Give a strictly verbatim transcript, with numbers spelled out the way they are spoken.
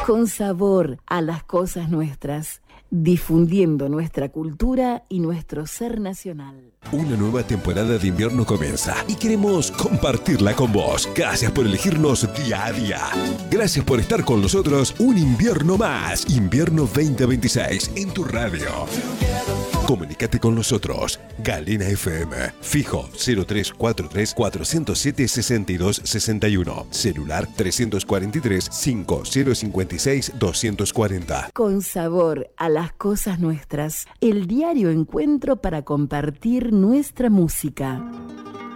Con sabor a las cosas nuestras, difundiendo nuestra cultura y nuestro ser nacional. Una nueva temporada de invierno comienza y queremos compartirla con vos. Gracias por elegirnos día a día. Gracias por estar con nosotros un invierno más. Invierno veinte veintiséis en tu radio. Comunícate con nosotros. Galena F M. Fijo cero tres cuatro tres, cuatro cero siete, seis dos seis uno. Celular tres cuatro tres, cinco cero cinco seis, dos cuatro cero. Con sabor a las cosas nuestras. El diario encuentro para compartir nuestra música.